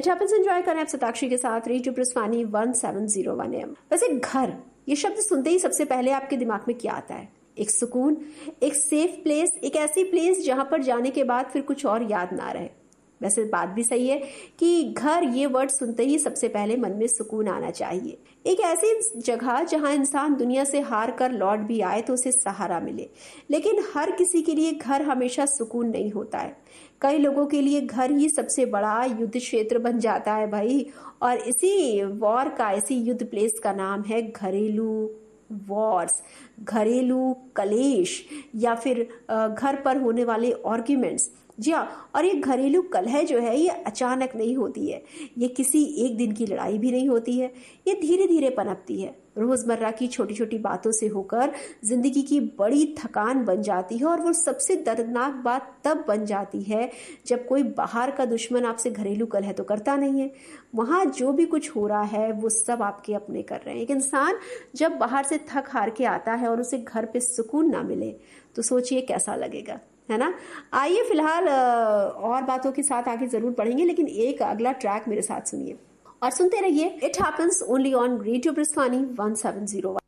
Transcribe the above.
It happens enjoy करें आप सताक्षी के साथ रेडियो ब्रिस्वानी 1701 AM। वैसे घर ये शब्द सुनते ही सबसे पहले आपके दिमाग में क्या आता है? एक सुकून, एक सेफ प्लेस, एक ऐसी प्लेस जहां पर जाने के बाद फिर कुछ और याद ना रहे। वैसे बात भी सही है कि घर ये वर्ड सुनते ही सबसे पहले मन में सुकून आना चाहिए। एक ऐसी जगह जहां इंसान दुनिया से हार कर लौट भी आए तो उसे सहारा मिले। लेकिन हर किसी के लिए घर हमेशा सुकून नहीं होता है। कई लोगों के लिए घर ही सबसे बड़ा युद्ध क्षेत्र बन जाता है भाई। और इसी वॉर का, इसी युद्ध प्लेस का नाम है घरेलू वॉर्स, घरेलू कलेश, या फिर घर पर होने वाले आर्ग्यूमेंट्स। जी हाँ, और ये घरेलू कलह जो है ये अचानक नहीं होती है, ये किसी एक दिन की लड़ाई भी नहीं होती है, ये धीरे धीरे पनपती है। रोजमर्रा की छोटी छोटी बातों से होकर जिंदगी की बड़ी थकान बन जाती है। और वो सबसे दर्दनाक बात तब बन जाती है जब कोई बाहर का दुश्मन आपसे घरेलू कलह तो करता नहीं है, वहां जो भी कुछ हो रहा है वो सब आपके अपने कर रहे हैं। एक इंसान जब बाहर से थक हार के आता है और उसे घर पे सुकून ना मिले तो सोचिए कैसा लगेगा, है ना। आइए फिलहाल और बातों के साथ आगे जरूर बढ़ेंगे, लेकिन एक अगला ट्रैक मेरे साथ सुनिए और सुनते रहिए। It happens only on radio ब्रिस्वानी 1701।